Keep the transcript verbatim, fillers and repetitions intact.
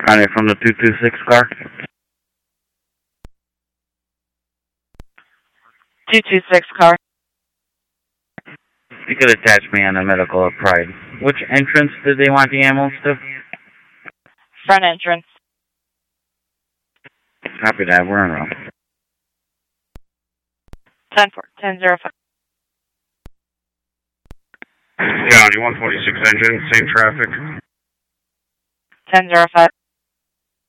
Connie from the two two six car. two two six car. You could attach me on the medical of Pride. Which entrance did they want the ambulance to? Front entrance. Copy that, we're en route. ten four, ten zero five. County one forty-six engine, same traffic. ten zero five.